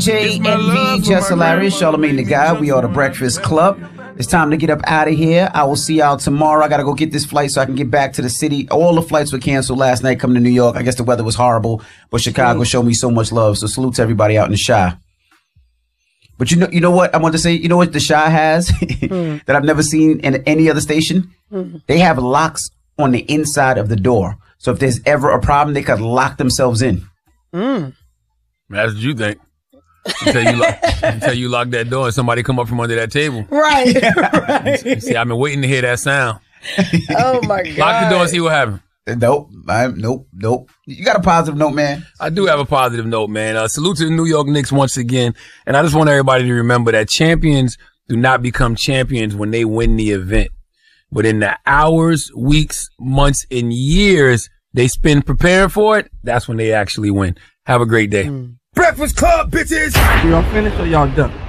DJ Envy, Just Hilarious, Charlamagne the Guy. We are the Breakfast Club. It's time to get up out of here. I will see y'all tomorrow. I got to go get this flight so I can get back to the city. All the flights were canceled last night coming to New York. I guess the weather was horrible, but Chicago showed me so much love. So salute to everybody out in the Chi. But you know what I want to say? You know what the Chi has that I've never seen in any other station? They have locks on the inside of the door. So if there's ever a problem, they could lock themselves in. That's what you think. Until you lock that door and somebody come up from under that table. Right. Right. See, I've been waiting to hear that sound. Oh, my God. Lock the door and see what happens. Nope. You got a positive note, man? I do have a positive note, man. Salute to the New York Knicks once again. And I just want everybody to remember that champions do not become champions when they win the event. But in the hours, weeks, months, and years they spend preparing for it, that's when they actually win. Have a great day. Breakfast Club, bitches! Y'all finished or y'all done?